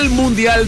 Mundial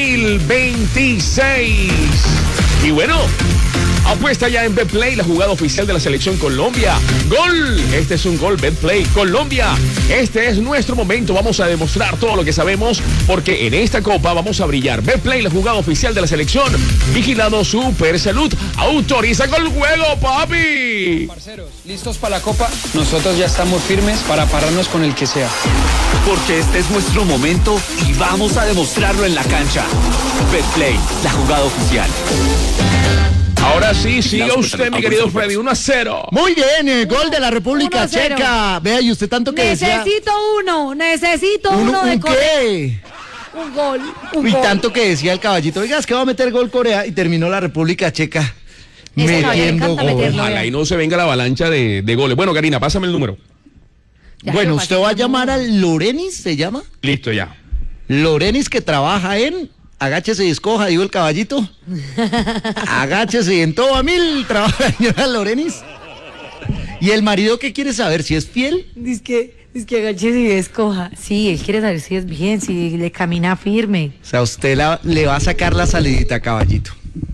2026. Y bueno, apuesta ya en Betplay, la jugada oficial de la selección Colombia. ¡Gol! Este es un gol, Betplay. Colombia, este es nuestro momento. Vamos a demostrar todo lo que sabemos, porque en esta copa vamos a brillar. Betplay, la jugada oficial de la selección. Vigilado Super Salud. Autoriza con el juego, papi. Parceros, ¿listos para la copa? Nosotros ya estamos firmes para pararnos con el que sea. Porque este es nuestro momento y vamos a demostrarlo en la cancha. Betplay, la jugada oficial. Ahora sí, siga usted, mi querido Freddy, 1-0. Muy bien, gol de la República 1-0. Checa. Vea, y usted tanto que Necesito uno de ¿Un qué? Un gol. Y tanto que decía el caballito, oiga, es que va a meter gol Corea, y terminó la República Checa metiendo gol. Ojalá y no se venga la avalancha de goles. Bueno, Karina, pásame el número. Ya, Bueno, pero usted va a llamar al Lorenis, ¿se llama? Listo, ya. Lorenis, que trabaja en... Agáchese y escoja, digo el caballito. Agáchese y en todo a 1000 trabaja la señora Lorenis. ¿Y el marido qué quiere saber? ¿Si es fiel? Dice que agáchese y escoja. Sí, él quiere saber si es bien, si le camina firme. O sea, usted le va a sacar la salidita, caballito.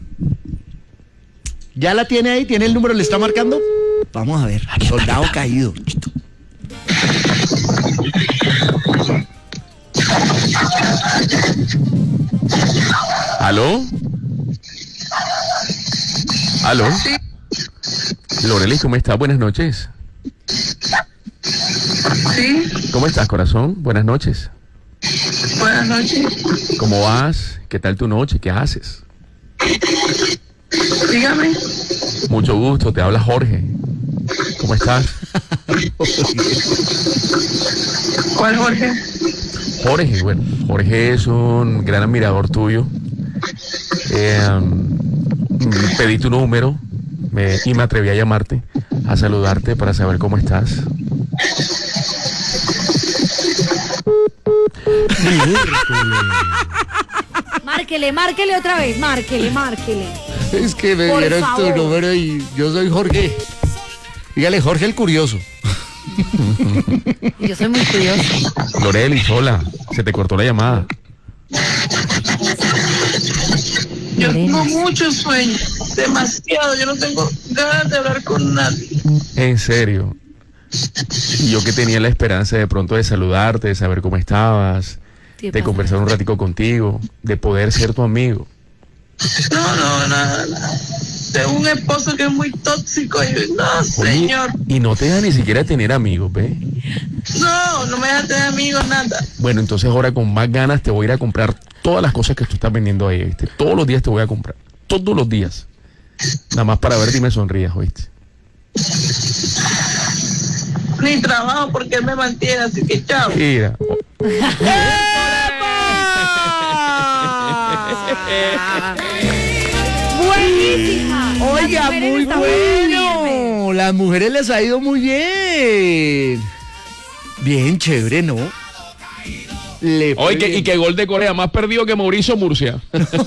¿Ya la tiene ahí? ¿Tiene el número? ¿Le está marcando? Vamos a ver. Soldado caído. ¿Aló? ¿Aló? Loreli, ¿cómo estás? Buenas noches. Sí, ¿Cómo estás, corazón? Buenas noches. buenas noches. ¿Cómo vas? ¿Qué tal tu noche? ¿Qué haces? Dígame. Mucho gusto, te habla Jorge. ¿Cómo estás? ¿Cuál Jorge? Jorge, bueno, Jorge es un gran admirador tuyo. Pedí tu número y me atreví a llamarte, a saludarte para saber cómo estás. Márquele otra vez, márquele. Es que me Por dieron favor. tu número y yo soy Jorge. Dígale, Jorge el curioso. Yo soy muy curiosa. Loreli, hola, se te cortó la llamada. Yo tengo mucho sueño, demasiado. Yo no tengo ganas de hablar con nadie. En serio. Y yo que tenía la esperanza de pronto de saludarte, de saber cómo estabas, ¿Qué de pasa? conversar un ratico contigo, de poder ser tu amigo. No, nada. Tengo un esposo que es muy tóxico y no, señor. Y no te deja ni siquiera tener amigos, ¿ve? No me deja tener amigos, nada. Bueno, entonces ahora con más ganas te voy a ir a comprar todas las cosas que tú estás vendiendo ahí, ¿viste? Todos los días te voy a comprar. Todos los días. Nada más para verte y me sonrías, ¿oíste? Ni trabajo porque él me mantiene, así que chao. Mira. Buenísima. Oiga, Las mujeres muy están bueno. firmes. Las mujeres les ha ido muy bien. Bien, chévere, ¿no? Oye, y que gol de Corea, más perdido que Mauricio Murcia.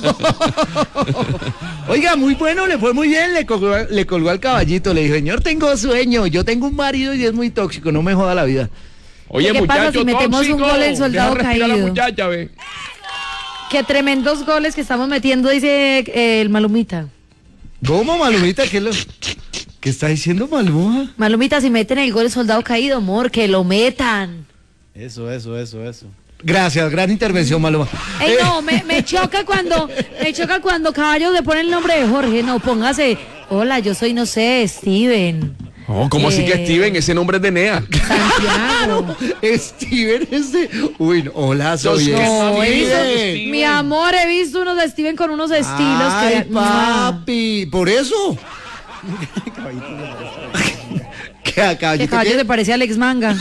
Oiga, muy bueno, le fue muy bien, le colgó al caballito, le dijo, señor, tengo sueño, yo tengo un marido y es muy tóxico, no me joda la vida. Oye, ¿Qué pasa muchacho si metemos un tóxico, gol en Soldado deja respirar a la Caído? muchacha, ve. Qué tremendos goles que estamos metiendo, dice el Malumita. ¿Cómo, Malumita? ¿Qué está diciendo Maluma? Malumita, si meten el gol en Soldado Caído, amor, que lo metan. Eso. Gracias, gran intervención, Maluma. Ey, no, me choca cuando Caballo le pone el nombre de Jorge. No, póngase, hola, yo soy, no sé, Steven. Oh, ¿cómo así que Steven? Ese nombre es de Nea. Santiago. Steven es de... Uy, no, hola, soy No, he visto, Steven. mi amor, he visto unos de Steven con unos estilos. Ay, que, papi, por eso. ¿Qué, que caballito, Caballo qué? te parece a Alex Manga.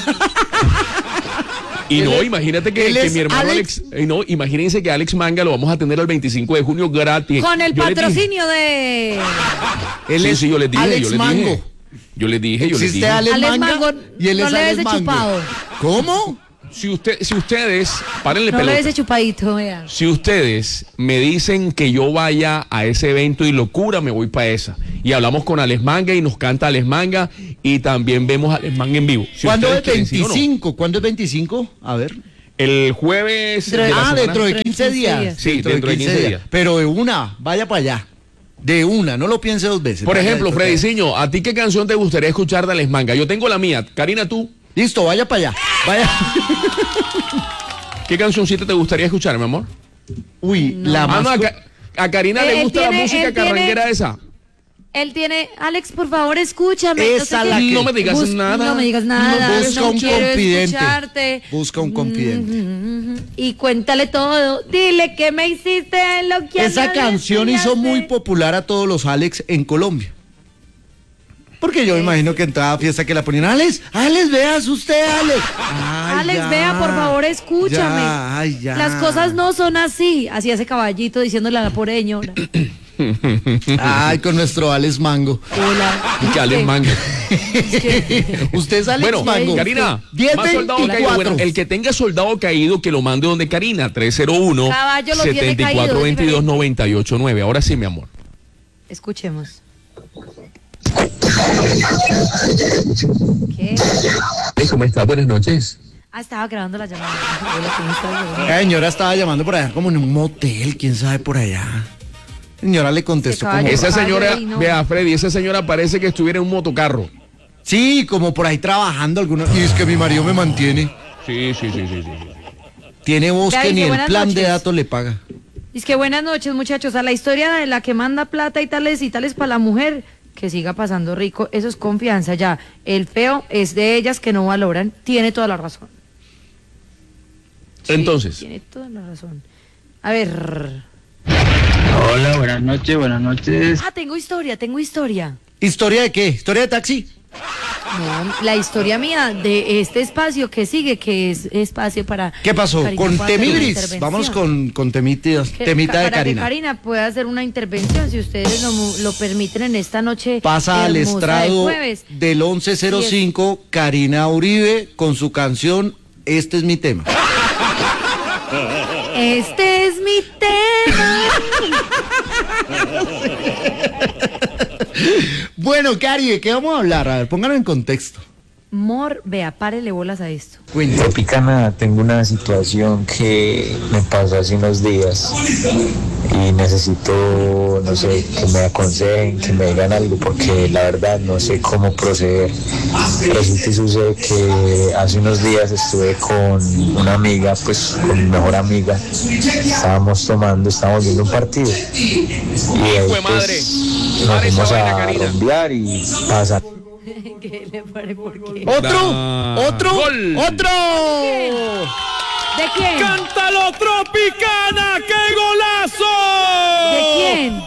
Y no, imagínate que él es mi hermano Alex. no, imagínense que Alex Manga lo vamos a tener el 25 de junio gratis. Con el Yo les dije- patrocinio de Él Sí, es sí, yo les dije, Alex yo les Mango. dije. Yo les dije. Existe Alex Alex Manga Mango, y él no es le Alex des Mango. chupado. ¿Cómo? Si ustedes, párenle No le pelota. des chupadito, vea. Si ustedes me dicen que yo vaya a ese evento y locura, me voy para esa. Y hablamos con Alex Manga y nos canta Alex Manga y también vemos a Alex Manga en vivo. Si ¿Cuándo es ustedes quieren, ¿sí o no? 25? ¿Cuándo es 25? A ver. El jueves. de la semana. Dentro de 15 días. Sí, dentro de 15 días. Pero de una, vaya para allá. De una, no lo piense dos veces. Por Vaya ejemplo, de toque. Frediciño, ¿a ti qué canción te gustaría escuchar de Alex Manga? Yo tengo la mía. Karina, ¿tú? Listo, vaya para allá. Vaya. ¿Qué cancioncita te gustaría escuchar, mi amor? Uy, la Ah, más. no, a Karina le Él gusta la tiene- música él tiene- carranguera esa. Él tiene, Alex, por favor, escúchame. Esa qué. la que- No me digas nada. No me digas nada. Busca no un quiero confidente. escucharte. Busca un confidente. Y cuéntale todo. Dile que me hiciste lo que a Esa nadie canción hizo enseñaste. muy popular a todos los Alex en Colombia. Porque yo me imagino que en toda fiesta que la ponían, Alex, veas usted, Alex. Ay, Alex, ya, vea, por favor, escúchame. ya, ay, ya. Las cosas no son así. Así hace Caballito diciéndole a la pobre señora. Ay, con nuestro Alex Mango. Hola. Y que Alex Manga. Usted es Alex Bueno, Mango. Karina, 10, más soldado caído. 24. Bueno, el que tenga soldado caído, que lo mande donde Karina, 301 Caballo lo tiene caído, 74 22 diferente. 98 9. Ahora sí, mi amor. Escuchemos. ¿Qué? ¿Cómo está? Buenas noches. Ah, estaba grabando la llamada. Hola, ¿cómo estás? La señora estaba llamando por allá como en un motel, quién sabe por allá. Señora le contestó Ese como... caballo. Esa señora, Ay, no. vea, Freddy, esa señora parece que estuviera en un motocarro. Sí, como por ahí trabajando algunos. Y es que mi marido me mantiene. Sí. Tiene voz Ya que dice, ni el buenas plan de noches. datos le paga. Es que buenas noches, muchachos. A la historia de la que manda plata y tales para la mujer, que siga pasando rico, eso es confianza ya. El feo es de ellas que no valoran. Tiene toda la razón. Sí, Entonces. tiene toda la razón. A ver. Hola, buenas noches. Ah, tengo historia. ¿Historia de qué? ¿Historia de taxi? No, la historia mía de este espacio que sigue, que es espacio para... ¿Qué pasó? Karina Con pueda hacer una Temibris. intervención. Vamos con temita de Para Karina. que Karina pueda hacer una intervención, si ustedes lo permiten en esta noche Pasa al hermosa de estrado jueves. del 1105 Karina Uribe con su canción Este es mi tema. Este es mi tema. Bueno, Cari, ¿de qué vamos a hablar? A ver, pónganlo en contexto. Mor, vea, párele bolas a esto. Cuéntame. Tropicana, tengo una situación que me pasó hace unos días y necesito, no sé, que me aconsejen, que me digan algo porque la verdad no sé cómo proceder. Resulta y sucede que hace unos días estuve con una amiga, pues con mi mejor amiga, estábamos viendo un partido y ahí, Fue madre. pues, nos Madre esa fuimos vaina, a Karina. rumbear y pasar. ¿Qué le pare por qué? ¡Otro! Gol. ¿De quién? ¡Cántalo, Tropicana! ¡Qué golazo! ¿De quién?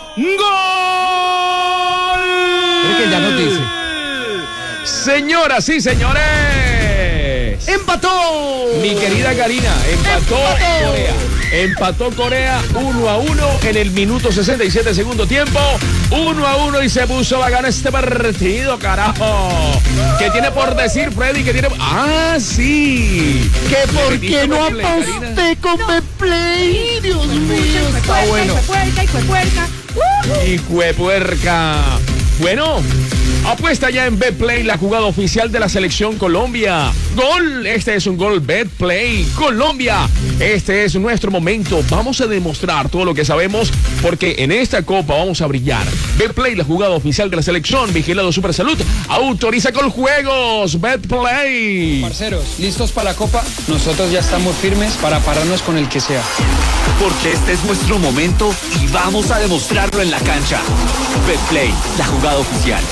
¡Gol! Creo que ya nos dice. Señoras y señores, ¡Empató! mi querida Karina, empató Corea. Empató Corea 1-1 en el minuto 67 segundo tiempo. 1-1 y se puso bacano este partido, carajo. ¿Qué tiene por decir, Freddy? ¿Qué tiene? ¡Ah, sí! ¿Que por Repito, qué no Betplay, Karina. aposté con Betplay? Dios mío, está bueno. Puerca. Y cuepuerca. Bueno, apuesta ya en Betplay, la jugada oficial de la selección Colombia. Gol, este es un gol Betplay Colombia. Este es nuestro momento. Vamos a demostrar todo lo que sabemos porque en esta copa vamos a brillar. Betplay, la jugada oficial de la selección. Vigilado Supersalud. Autoriza con juegos. Betplay. Parceros, ¿listos para la copa? Nosotros ya estamos firmes para pararnos con el que sea. Porque este es nuestro momento y vamos a demostrarlo en la cancha. Betplay, la jugada oficial.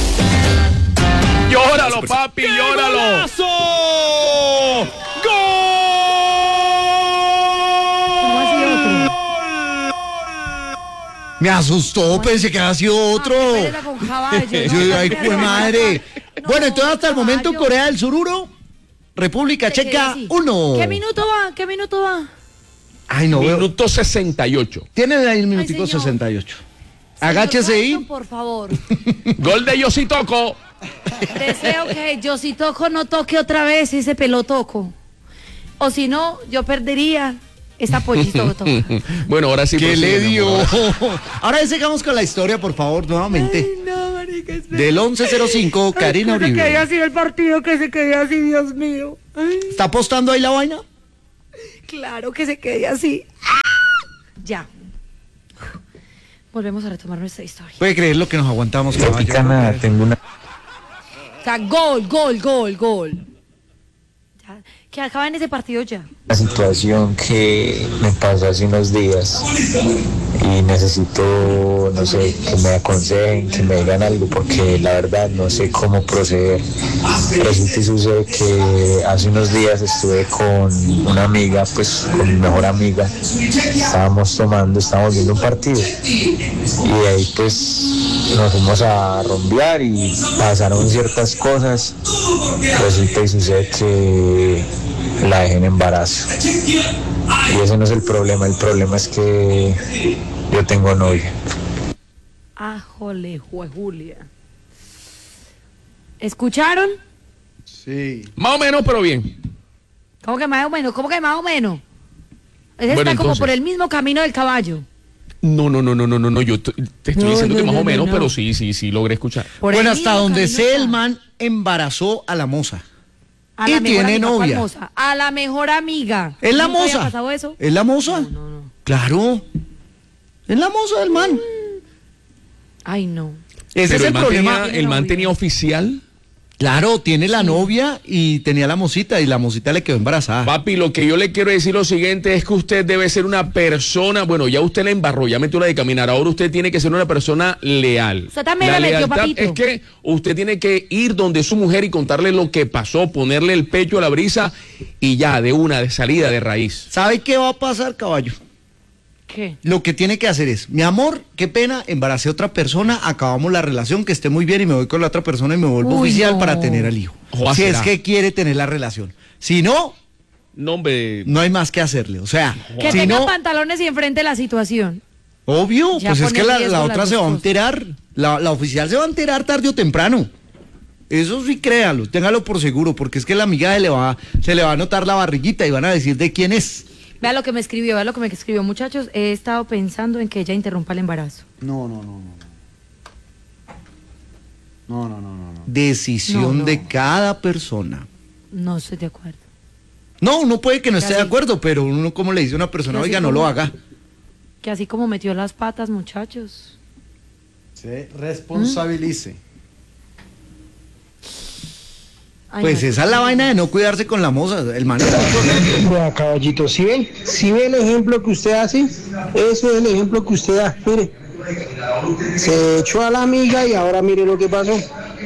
Llóralo, papi, llóralo. ¿Cómo así otro? Me asustó, pensé que había sido otro. Pérez con caballo. Ay, pues madre. No, Bueno, entonces hasta el momento caballo. Corea del Sur 1, República Se quedó Checa así. 1. ¿Qué minuto va? Ay, no veo. Minuto 68. Tiene ahí el minutico Ay, señor. 68. Agáchese Señor ahí. Watson, por favor. Gol de Yositoco. Deseo que yo si toco no toque otra vez ese pelotoco. O si no, yo perdería esta pollito toca. Bueno, ahora sí. ¿Qué prosigue, le mi dio? amor. Ahora sigamos con la historia, por favor, nuevamente. No, marica, espera. Del 1105, Karina Que se quede Uribe. así el partido, que se quede así, Dios mío. Ay. ¿Está apostando ahí la vaina? Claro que se quede así. ¡Ah! Ya. Volvemos a retomar nuestra historia. Puede creer lo que nos aguantamos, Leti caballo. Cana, tengo una O sea, gol. Ya, que acaba en ese partido ya. situación que me pasó hace unos días y necesito, no sé, que me aconsejen, que me digan algo, porque la verdad no sé cómo proceder. Resulta y sucede que hace unos días estuve con una amiga, pues con mi mejor amiga, estábamos viendo un partido y de ahí pues nos fuimos a rumbear y pasaron ciertas cosas. Resulta y sucede que la dejé en embarazo. Y ese no es el problema es que yo tengo novia. Ajole, Julia. ¿Escucharon? Sí. Más o menos, pero bien. ¿Cómo que más o menos? Ese Bueno, está como entonces. por el mismo camino del caballo. No, yo te estoy No, diciendo no, que más no, o menos, no. pero sí logré escuchar. Por Bueno, el hasta mismo donde camino sé, está. el man embarazó a la moza. A y la mejor tiene amiga, novia. ¿cuál moza? A la mejor amiga. ¿Es la ¿Nunca había moza? pasado eso? ¿Es la moza? No. Claro. Es la moza del man. Ay, no. Ese Pero es el problema. el man tenía oficial. Claro, tiene la novia y tenía la mosita y la mosita le quedó embarazada. Papi, lo que yo le quiero decir lo siguiente es que usted debe ser una persona, bueno, ya usted la embarró, ya metió la de caminar, ahora usted tiene que ser una persona leal. Usted también la metió, lealtad papito. es que usted tiene que ir donde su mujer y contarle lo que pasó, ponerle el pecho a la brisa y ya, de salida, de raíz. ¿Sabe qué va a pasar, caballo? ¿Qué? Lo que tiene que hacer es, mi amor, qué pena, embaracé a otra persona, acabamos la relación, que esté muy bien y me voy con la otra persona y me vuelvo Uy, oficial no. para tener al hijo. Joder, Si es será. que quiere tener la relación. Si no, No, hombre, no hay más que hacerle. O sea, Que si tenga no, pantalones y enfrente la situación. obvio, Ya pues es pone que en la riesgo las otra dos se va a cosas. enterar. La oficial se va a enterar tarde o temprano. Eso sí, créalo, téngalo por seguro, porque es que la amiga se le va a notar la barriguita y van a decir de quién es. Vea lo que me escribió, muchachos. He estado pensando en que ella interrumpa el embarazo. No. Decisión No. de cada persona. No estoy de acuerdo. No, uno puede que no Ya esté de sí. acuerdo, pero uno como le dice a una persona, Ya sí oiga, no como- lo haga. Que así como metió las patas, muchachos. Se responsabilice. Ay, Pues no. esa es la vaina de no cuidarse con la moza. El man. Vea, caballito, si ve el ejemplo que usted hace, eso es el ejemplo que usted da. Mire, se echó a la amiga y ahora mire lo que pasó.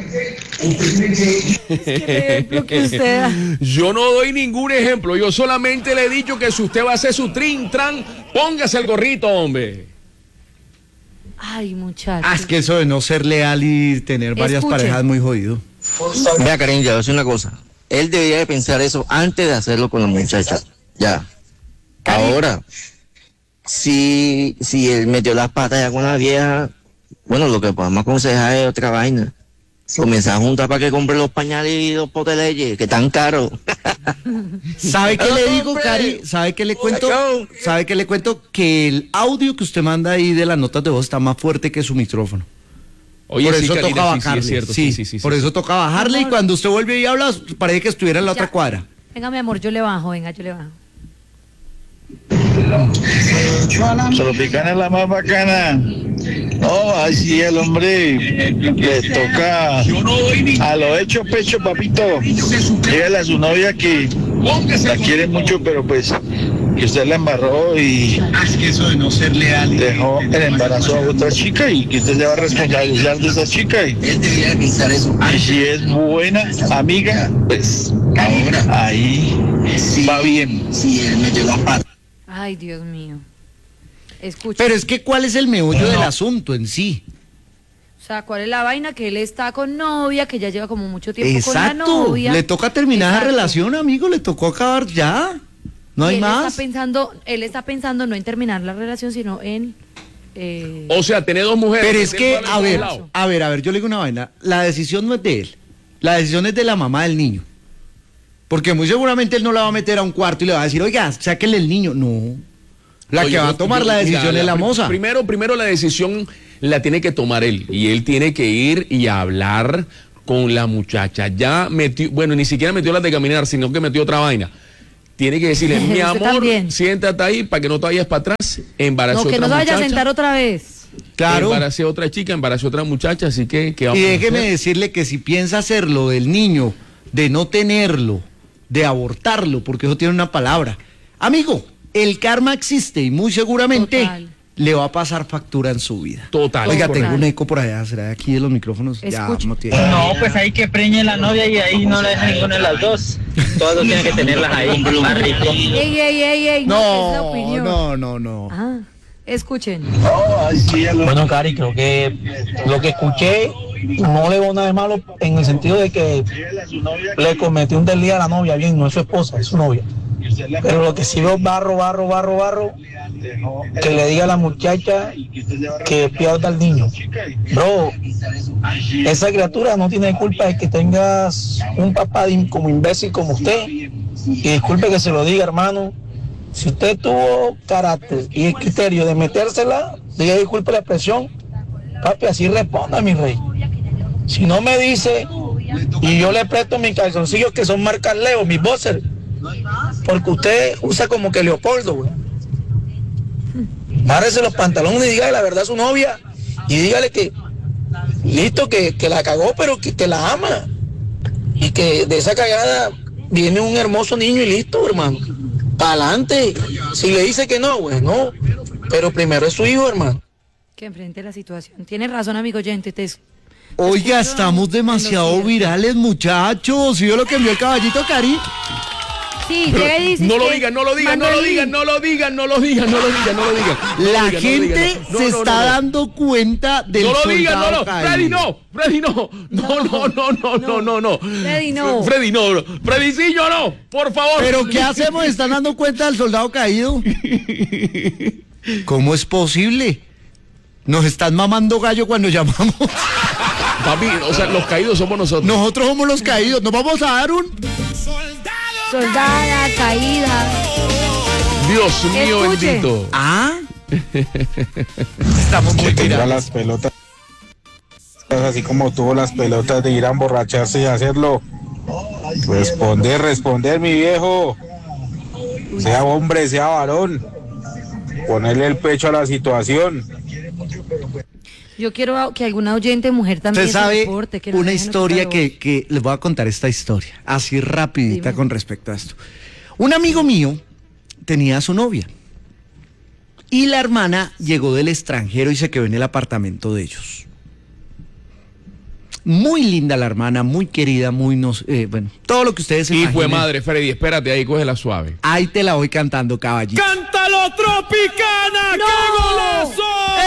¿Qué ejemplo que usted da? yo no doy ningún ejemplo, yo solamente le he dicho que si usted va a hacer su tran, póngase el gorrito, hombre. Ay, muchachos. Es que eso de no ser leal y tener varias Escuche. parejas es muy jodido. Vea, Karen, ya voy a decir una cosa. Él debería de pensar eso antes de hacerlo con la muchacha. Ya. Ahora, si él metió las patas ya con la vieja, bueno, lo que podemos aconsejar es otra vaina. Comenzar a juntar para que compre los pañales y los potes de leche, que tan caros. ¿Sabe qué le digo, Hombre. Cari? ¿Sabe qué le cuento? Chao. ¿Sabe qué le cuento? Que el audio que usted manda ahí de las notas de voz está más fuerte que su micrófono. Oye, Por sí, eso Karina, toca sí, bajarle. sí, es cierto, sí. Por eso toca bajarle y Amor. cuando usted vuelve y habla, parece que estuviera en la otra Ya. cuadra. Venga, mi amor, yo le bajo, venga, yo le bajo. Tropicana es la más bacana. No, así el hombre le toca a lo hecho pecho, papito. Dígale a su novia que la quiere mucho, pero pues que usted la embarró y Eso de no ser leal. dejó el embarazo a otra chica y que usted se va a responsabilizar de esa chica. Y si es buena amiga, pues ahora ahí va bien. Ay, Dios mío. Escucha. Pero es que ¿cuál es el meollo del asunto en sí? O sea, ¿cuál es la vaina? Que él está con novia, que ya lleva como mucho tiempo con la Exacto. novia. Le toca terminar Exacto. la relación, amigo, le tocó acabar ya. No Y hay él más. Él está pensando no en terminar la relación, sino en... O sea, tener dos mujeres. Pero es que, meterlo en todos a ver, yo le digo una vaina. La decisión no es de él. La decisión es de la mamá del niño. Porque muy seguramente él no la va a meter a un cuarto y le va a decir, oiga, sáquenle el niño. No. La Oye, que va a tomar la decisión mira, es la moza. Primero la decisión la tiene que tomar él. Y él tiene que ir y hablar con la muchacha. Ya metió, bueno, ni siquiera metió las de caminar, sino que metió otra vaina. tiene que decirle, mi Usted amor, también. siéntate ahí para que no te vayas para atrás. Embarazó No, que otra no se vaya a muchacha. sentar otra vez. Claro. Embaracé otra chica, embaracé otra muchacha, así que ¿qué vamos Y a déjeme hacer? decirle que si piensa hacerlo del niño, de no tenerlo, de abortarlo, porque eso tiene una palabra. Amigo, el karma existe y muy seguramente Total. le va a pasar factura en su vida. Total. Oiga, Total. tengo un eco por allá, ¿será de aquí de los micrófonos? Escuche. No tiene. No, pues ahí que preñe la novia y ahí no la deja ninguna de las dos. Todas dos tienen que tenerlas ahí, más rico. Ey, no, es la opinión. No. Ah, escuchen. Bueno, Cari, creo que lo que escuché no le veo nada de malo en el sentido de que le cometió un desliz a la novia, bien, no es su esposa, es su novia. Pero lo que sí veo barro, que le diga a la muchacha que pierda al niño. Bro, esa criatura no tiene culpa de que tengas un papá como imbécil como usted. Y disculpe que se lo diga, hermano. Si usted tuvo carácter y el criterio de metérsela, diga disculpe la expresión. Papi, así responda, mi rey. Si no me dice, y yo le presto mis calzoncillos que son marcas Leo, mis boxers, porque usted usa como que Leopoldo, güey. Párese los pantalones y dígale la verdad a su novia y dígale que, listo, que la cagó, pero que la ama. Y que de esa cagada viene un hermoso niño y listo, hermano. Para adelante. Si le dice que no, güey, no. Pero primero es su hijo, hermano. Que enfrente la situación. Tiene razón, amigo oyente. Oiga, estamos demasiado virales, muchachos. ¿Sí vio lo que envió el caballito, Cari? Sí, Pero llega y dice no lo que digan, no lo digan, no manda lo el digan, link. no lo digan, no lo digan, no lo digan, no lo digan. La gente se está dando cuenta del No lo digan, no, soldado no. caído. Freddy, no. No. Freddy, no. Freddy, no. Freddycillo, no. Por favor. ¿Pero qué hacemos? ¿Están dando cuenta del soldado caído? ¿Cómo es posible? Nos están mamando gallo cuando llamamos. Papi, o sea, los caídos somos nosotros. Nosotros somos los caídos. Nos vamos a dar un... Soldada, caída. Dios mío Escuche. bendito. ¿Ah? Estamos muy Tendrá virales. las pelotas, así como tuvo las pelotas de ir a emborracharse y hacerlo. Responder, mi viejo. Sea hombre, sea varón. Ponerle el pecho a la situación. Yo quiero que alguna oyente mujer también Usted se sabe reporte, que no una dejen historia ocultar voz. que les voy a contar esta historia, así rapidita Dime. con respecto a esto. Un amigo mío tenía a su novia y la hermana llegó del extranjero y se quedó en el apartamento de ellos. Muy linda la hermana, muy querida, bueno, todo lo que ustedes se Y imaginen. fue madre, Freddy, espérate ahí, cógela suave. Ahí te la voy cantando, caballito. ¡Cántalo, Tropicana! ¡No! ¡Qué golazo!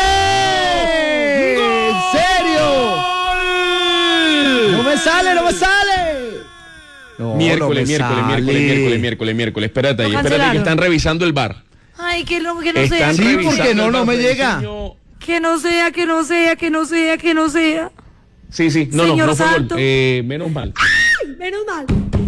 ¿En serio? ¡No me sale! No, Miércoles. Espérate ahí, Lo espérate que cancelaron. están revisando el bar. Ay, que no sea. Están Sí, revisando porque no, el no bar, me Freddy, llega. señor. Que no sea. Sí, Señor no fue Santo. gol. Menos mal. Menos mal.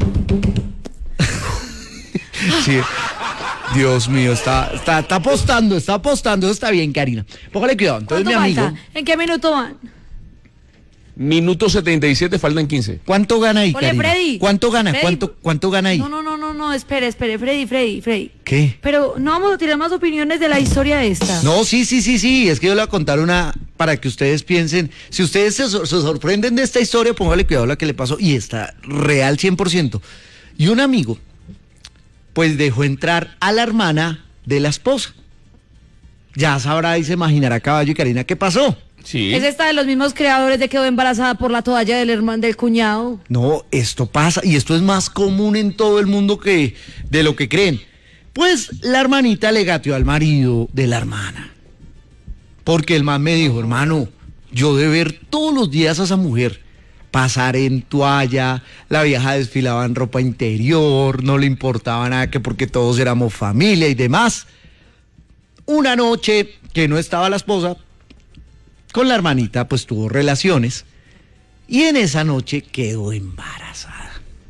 Sí. Dios mío, está apostando, eso está bien, Karina. Póngale cuidado. Entonces, mi ¿Cuánto amigo, falta? ¿En qué minuto van? Minuto 77, faltan 15. ¿cuánto gana ahí, Ole, Karina? Freddy. ¿Cuánto gana? Freddy. ¿Cuánto gana ahí? No, espere, Freddy. ¿Qué? Pero no vamos a tirar más opiniones de la historia esta. No, sí, es que yo le voy a contar una para que ustedes piensen, si ustedes se sorprenden de esta historia, póngale cuidado a la que le pasó, y está real 100%. Y un amigo, pues dejó entrar a la hermana de la esposa. Ya sabrá y se imaginará, Caballo y Karina, ¿qué pasó? Sí. Es esta de los mismos creadores de quedó embarazada por la toalla del hermano del cuñado. No, esto pasa, y esto es más común en todo el mundo que de lo que creen. Pues la hermanita le gateó al marido de la hermana. Porque el man me dijo, hermano, yo de ver todos los días a esa mujer pasar en toalla, la vieja desfilaba en ropa interior, no le importaba nada que porque todos éramos familia y demás. Una noche que no estaba la esposa, con la hermanita pues tuvo relaciones y en esa noche quedó embarazada.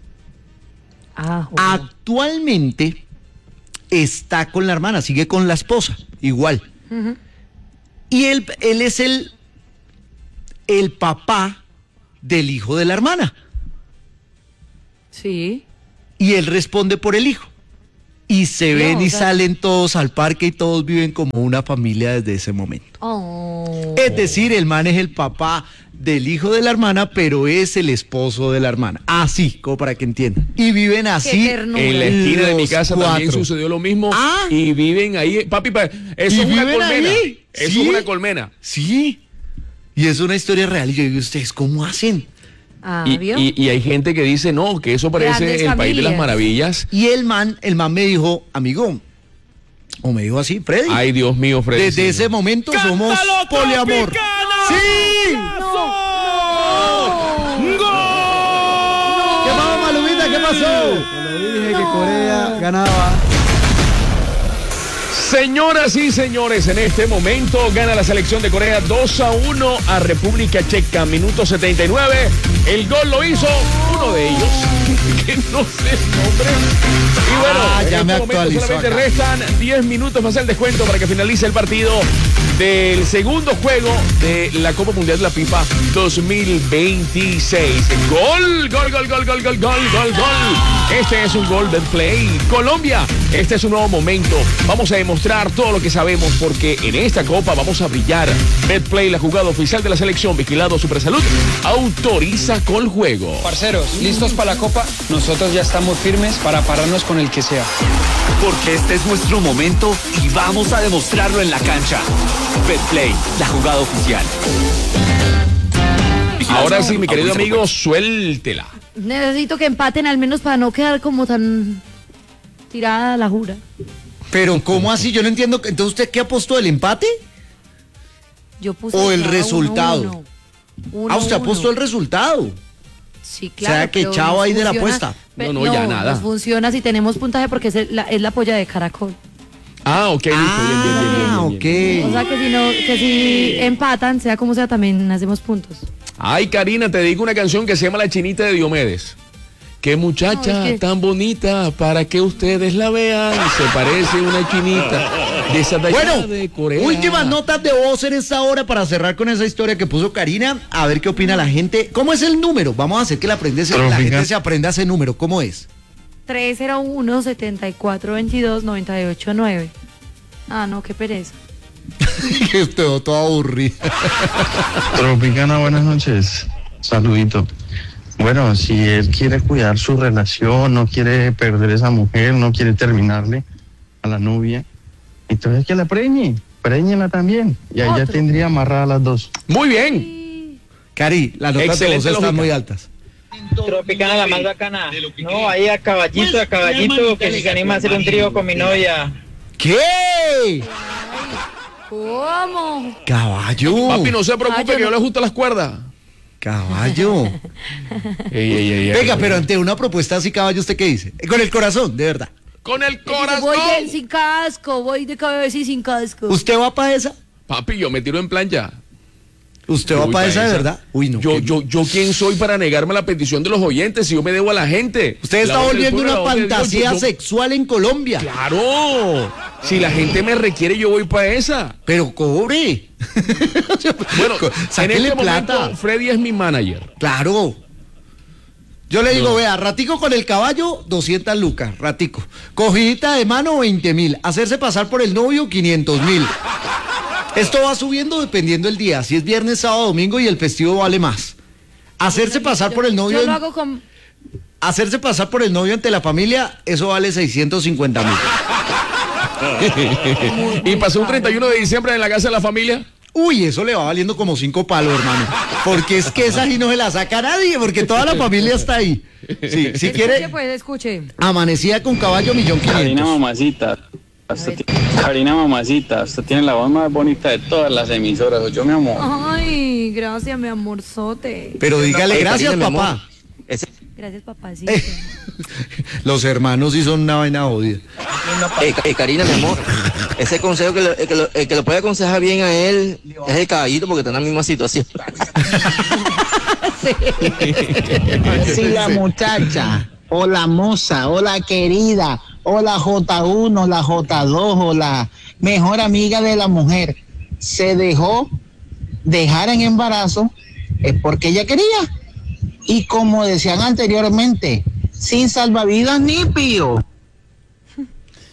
Actualmente está con la hermana, sigue con la esposa, igual. Ujú. Y él es el papá del hijo de la hermana. Sí. Y él responde por el hijo. y se No, ven y o sea- salen todos al parque y todos viven como una familia desde ese momento. Oh. Es decir, el man es el papá del hijo de la hermana, pero es el esposo de la hermana. Así, como para que entiendan. Y viven así. ternura. En la esquina de mi los casa también 4. sucedió lo mismo. Ah. Y viven ahí. Papi, eso ¿Y es una viven colmena. ahí? Eso ¿Sí? es una colmena. Sí. Y es una historia real. Y yo digo, ¿ustedes cómo hacen? Ah, Y, ¿vio? y hay gente que dice, no, que eso parece Grandes el país de las familias. maravillas. Y el man me dijo, amigo, o me dijo así, Freddy. Ay, Dios mío, Freddy. Desde sí, ese no. momento somos poliamor. ¡Sí! ¿Qué pasó, Malumita? ¿Qué pasó? Te lo dije que Corea ganaba. Señoras y señores, en este momento gana la selección de Corea 2-1 a República Checa, minuto 79. El gol lo hizo uno de ellos, que no sé el nombre. Y bueno, Ya en me este momento actualizó solamente acá. restan 10 minutos más el descuento para que finalice el partido del segundo juego de la Copa Mundial de la FIFA 2026. Gol, gol, gol, gol, gol, gol, gol, gol, gol. Este es un gol de play. Colombia, este es un nuevo momento. Vamos a demostrar todo lo que sabemos porque en esta Copa vamos a brillar. Betplay, la jugada oficial de la selección, vigilado Supersalud, autoriza con juego. Parceros, ¿listos para la Copa? Nosotros ya estamos firmes para pararnos con el que sea. Porque este es nuestro momento y vamos a demostrarlo en la cancha. Betplay, la jugada oficial. Ahora sí, mi querido Autoriza amigo, suéltela. Necesito que empaten al menos para no quedar como tan tirada la jura. Pero ¿cómo así? Yo no entiendo. Entonces, ¿usted qué apostó? ¿El empate? Yo puse ¿O el ya resultado? 1-1. Usted apostó el resultado. Sí, claro. O sea, que pero chao nos ahí de la funciona- apuesta. pe- No, ya nada. Nos funciona si tenemos puntaje porque es la polla de Caracol. Ah, ok, listo, bien, bien, bien, bien, Ah, bien, bien. O sea que si empatan, sea como sea, también hacemos puntos. Ay, Karina, te digo una canción que se llama La Chinita de Diomedes. Qué muchacha No, es que- tan bonita, para que ustedes la vean. Se parece una chinita de esa de allá Bueno, de Corea. últimas notas de voz en esta hora para cerrar con esa historia que puso Karina. A ver qué opina la gente. ¿Cómo es el número? Vamos a hacer que la gente se aprenda ese número. ¿Cómo es? 301-7422-989. Ah, no, qué pereza. Que estoy todo aburrido. Tropicana, buenas noches. Saludito. Bueno, si él quiere cuidar su relación, no quiere perder esa mujer, no quiere terminarle a la novia, entonces que la preñela también. Y ahí ya Otro. tendría amarradas las dos. Muy bien. Cari, las notas de voz Excelente están lógica. muy altas. Tropicana la más bacana. No, ahí a caballito, que si se anima a hacer un trío con mi novia. ¿Qué? ¿Cómo? Caballo. Papi, no se preocupe, que yo le ajusto las cuerdas. Caballo. Ey. Venga, pero ante una propuesta así, caballo, ¿usted qué dice? Con el corazón, de verdad. Con el Voy corazón. sin casco, voy de cabeza y sin casco. ¿Usted va para esa? Papi, yo me tiro en plan ya. ¿Usted Yo va voy para pa' esa de esa. verdad? Uy, no. Yo quién soy para negarme la petición de los oyentes si yo me debo a la gente. Usted está La voz del volviendo pueblo, una la voz de Dios. fantasía Yo- sexual en Colombia. Claro. Si la gente me requiere, yo voy para esa. Pero cobre. Bueno, en Sáquele este plata. momento, Freddy es mi manager. Claro. Yo le digo, No. vea, ratico con el caballo, 200 lucas, ratico. Cogidita de mano, 20.000. Hacerse pasar por el novio, 500.000. Esto va subiendo dependiendo del día. Si es viernes, sábado, domingo y el festivo vale más. Hacerse pasar por el novio. Yo lo hago con... Hacerse pasar por el novio ante la familia, eso vale 650.000. Y pasó un 31 de diciembre en la casa de la familia. Uy, eso le va valiendo como 5 palos, hermano. Porque es que esa sí no se la saca nadie, porque toda la familia está ahí. Sí, si quiere, Escuche, pues, escuche. amanecida con caballo, 1.500.000. Karina mamacita, Karina mamacita, usted tiene la voz más bonita de todas las emisoras, yo mi amor. Ay, gracias, mi amorzote. Pero dígale Ey, gracias, Karina, mi amor. papá. Gracias, papacito. Los hermanos sí son una vaina jodida. Karina, mi amor, ese consejo el que lo puede aconsejar bien a él es el caballito porque está en la misma situación. Si la muchacha, o la moza, o la querida, o la J1, la J2, o la mejor amiga de la mujer, se dejó dejar en embarazo, es porque ella quería. Y como decían anteriormente, sin salvavidas ni pío.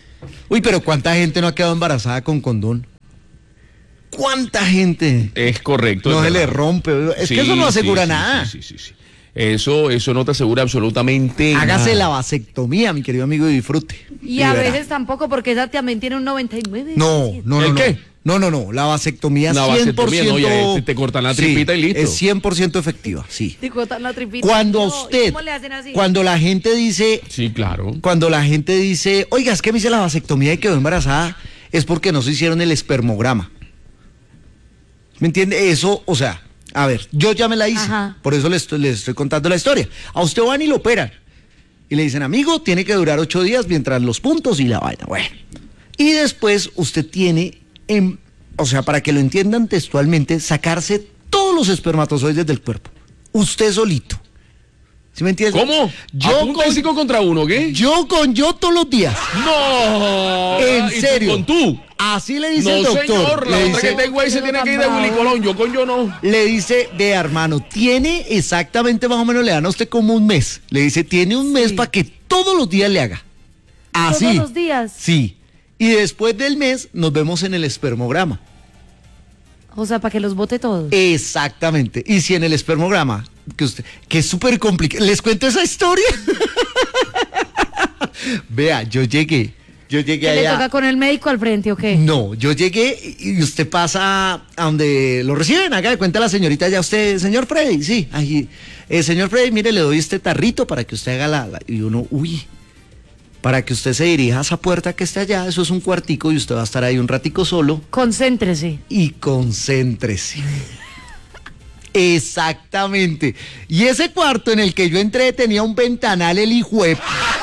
Uy, pero ¿cuánta gente no ha quedado embarazada con condón? ¿Cuánta gente? Es correcto. No es se le verdad. rompe. Es que eso no asegura nada. Sí. Eso no te asegura absolutamente Hágase nada. la vasectomía, mi querido amigo, y disfrute. Y a verá. veces tampoco, porque esa también tiene un 99. No. ¿El qué? No. La vasectomía es La 100%. vasectomía, no, ya te cortan la tripita y listo. Es 100% efectiva, sí. Te cortan la tripita. Cuando No, usted, ¿y cómo le hacen así? cuando la gente dice, Sí, claro. cuando la gente dice, oiga, es que me hice la vasectomía y quedó embarazada, es porque no se hicieron el espermograma. ¿Me entiende? Eso, o sea, a ver, yo ya me la hice, Ajá. por eso les estoy contando la historia. A usted van y lo operan. Y le dicen, amigo, tiene que durar 8 días mientras los puntos y la vaina. Bueno. Y después usted tiene, o sea, para que lo entiendan textualmente, sacarse todos los espermatozoides del cuerpo. Usted solito. ¿Sí me entiende? ¿Cómo? Yo ¿A punta de 5 contra 1, qué? Yo todos los días. ¡No! En ¿Y tú serio. con tú? Así le dice No, el doctor. señor, la Le otra dice- que tengo ahí se tiene que ir de Willy Colón, yo no. Le dice, vea hermano, tiene exactamente más o menos, le dan a usted como un mes. Le dice, tiene un mes para que todos los días le haga. Así. Todos los días. Sí. Y después del mes nos vemos en el espermograma. O sea, para que los bote todos. Exactamente. Y si en el espermograma, que es súper complicado, ¿les cuento esa historia? Vea, yo llegué ¿Qué le allá. toca con el médico al frente o qué? No, yo llegué y usted pasa a donde lo reciben, haga de cuenta la señorita, ya usted, señor Freddy, sí, ahí, señor Freddy, mire, le doy este tarrito para que usted haga y uno, para que usted se dirija a esa puerta que está allá, eso es un cuartico y usted va a estar ahí un ratico solo. Concéntrese. Y concéntrese. Exactamente. Y ese cuarto en el que yo entré tenía un ventanal el hijuep.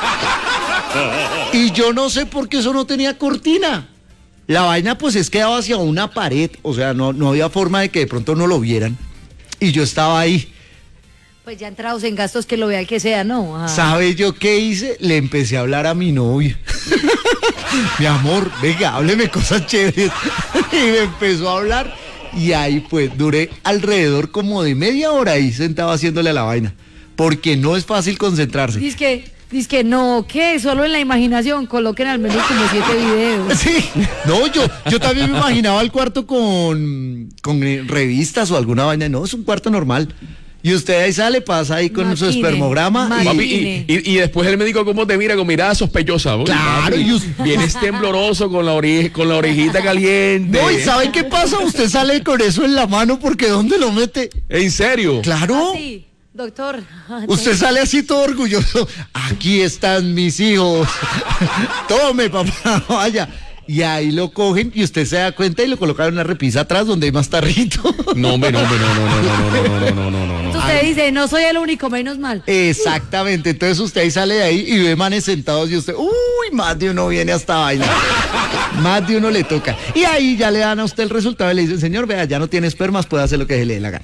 Y yo no sé por qué eso no tenía cortina. La vaina pues es que daba hacia una pared, o sea, no había forma de que de pronto no lo vieran. Y yo estaba ahí. Pues ya entrados en gastos que lo vea el que sea, ¿no? Ah. ¿Sabe yo qué hice? Le empecé a hablar a mi novia. Mi amor, venga, hábleme cosas chéveres. Y me empezó a hablar. Y ahí pues duré alrededor como de media hora ahí sentado haciéndole a la vaina. Porque no es fácil concentrarse. Dice que no, ¿qué? Solo en la imaginación coloquen al menos como 7 videos. Sí, no, yo también me imaginaba el cuarto con revistas o alguna vaina. No, es un cuarto normal. Y usted ahí sale, pasa ahí con su espermograma. Papi, y después el médico cómo te mira con mirada sospechosa. Uy, Claro, papi, vienes tembloroso con la orejita caliente. No, ¿y saben qué pasa? Usted sale con eso en la mano porque ¿dónde lo mete? ¿En serio? Claro. Ah, sí, doctor. Usted sale así todo orgulloso. Aquí están mis hijos. Tome, papá, vaya. Y ahí lo cogen y usted se da cuenta y lo colocan en una repisa atrás donde hay más tarrito. No. Entonces usted dice, no soy el único, menos mal. Exactamente, entonces usted ahí sale de ahí y ve manes sentados y usted, más de uno viene hasta vaina. Más de uno le toca. Y ahí ya le dan a usted el resultado y le dicen, señor, vea, ya no tiene espermas, puede hacer lo que se le dé la gana.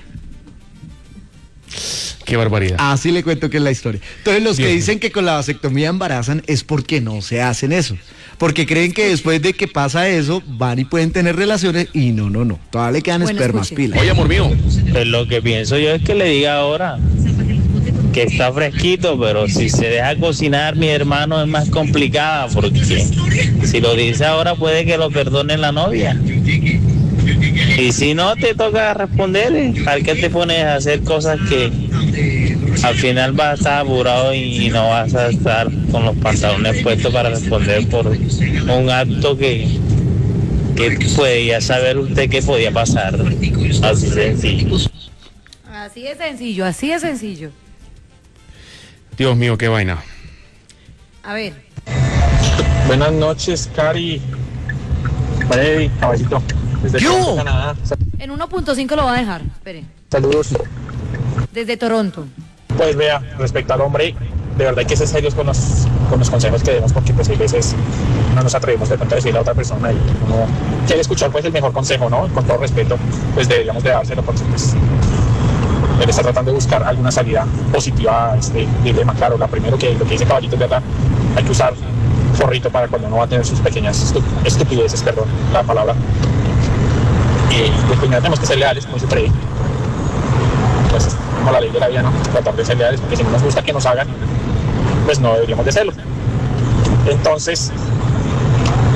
Qué barbaridad. Así le cuento que es la historia. Entonces los Dios que mío. dicen que con la vasectomía embarazan es porque no se hacen eso. Porque creen que después de que pasa eso, van y pueden tener relaciones y no. Todavía le quedan Bueno, espermas, escuche. pilas. Oye, amor mío. Pues lo que pienso yo es que le diga ahora que está fresquito, pero si se deja cocinar, mi hermano, es más complicada, porque si lo dice ahora puede que lo perdone la novia. Y si no, te toca responder, al que te pones a hacer cosas que al final vas a estar apurado y no vas a estar con los pantalones puestos para responder por un acto que podía saber usted que podía pasar. Así sencillo. Así de sencillo, así de sencillo. Dios mío, qué vaina. A ver. Buenas noches, Cari. Freddy, caballito. Desde Toronto, Canadá. En 1.5 lo va a dejar. Espere. Saludos. Desde Toronto. Pues vea, respecto al hombre, de verdad hay que ser serios con los consejos que demos, porque pues hay veces no nos atrevemos de pronto a decirle a otra persona y uno quiere escuchar pues el mejor consejo, ¿no? Con todo respeto, pues deberíamos de dárselo, porque pues él está tratando de buscar alguna salida positiva a este dilema. Claro, lo que dice Caballito es verdad, hay que usar forrito para cuando uno va a tener sus pequeñas estupideces, perdón la palabra. Y pues primero tenemos que ser leales, como dice Freddy. Pues como la ley de la vida, ¿no? Tratar de ser leales, porque si no nos gusta que nos hagan, pues no deberíamos de serlo. Entonces,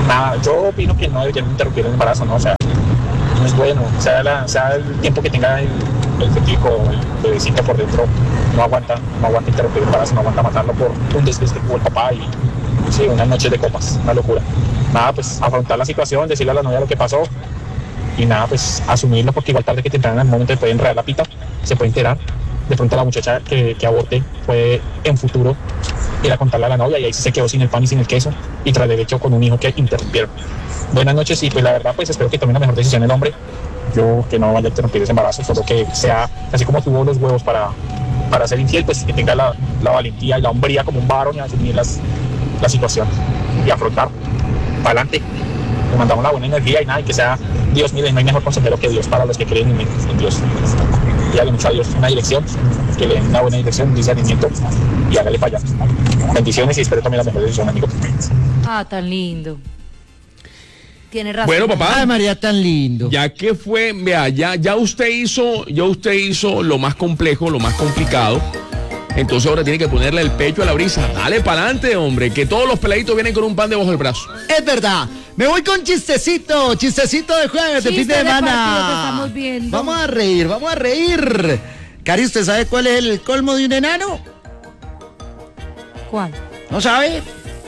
nada, yo opino que no deberían interrumpir el embarazo, ¿no? O sea, no es bueno, sea el tiempo que tenga el fetico, el bebecito por dentro, no aguanta interrumpir el embarazo, no aguanta matarlo por un desliz que tuvo el papá y sí, unas noches de copas, una locura. Nada, pues afrontar la situación, decirle a la novia lo que pasó y nada, pues asumirlo, porque igual tarde que temprano en el momento de puede enredar la pita, se puede enterar. De pronto la muchacha que aborte puede en futuro ir a contarle a la novia y ahí se quedó sin el pan y sin el queso y tras derecho con un hijo que interrumpieron. Buenas noches y pues la verdad pues espero que tome la mejor decisión el hombre. Yo que no vaya a interrumpir ese embarazo, solo que sea así como tuvo los huevos para ser infiel, pues que tenga la valentía y la hombría como un varón y asumir la situación y afrontar para adelante. Le mandamos la buena energía y nada, y que sea Dios, miren, no hay mejor consejero que Dios para los que creen en Dios. Y hágale mucho a Dios una dirección, que le den una buena dirección, un discernimiento y hágale para allá. Bendiciones y espero tomar la mejor decisión, amigo. Ah, tan lindo. Tiene razón. Bueno, papá. Ay, María, tan lindo. Ya que fue, vea, ya usted hizo lo más complejo, lo más complicado. Entonces ahora tiene que ponerle el pecho a la brisa. Dale para adelante, hombre, que todos los peladitos vienen con un pan debajo del brazo. Es verdad. Me voy con chistecito de jueves, de fin de semana. Estamos viendo. Vamos a reír. Cari, ¿usted sabe cuál es el colmo de un enano? ¿Cuál? ¿No sabe?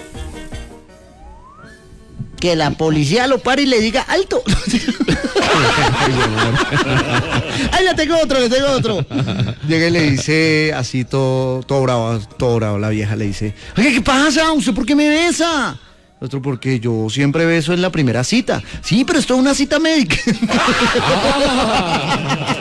Que la policía lo pare y le diga alto. Ahí le tengo otro. Llega y le dice así todo bravo, la vieja le dice: oye, ¿qué pasa? ¿Usted por qué me besa? Otro, porque yo siempre beso en la primera cita. Sí, pero esto es una cita médica.